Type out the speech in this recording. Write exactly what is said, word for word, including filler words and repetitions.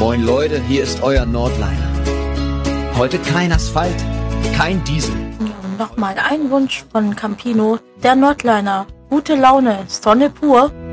Moin Leute, hier ist euer Nordliner. Heute kein Asphalt, kein Diesel. Nochmal ein Wunsch von Campino, der Nordliner. Gute Laune, Sonne pur.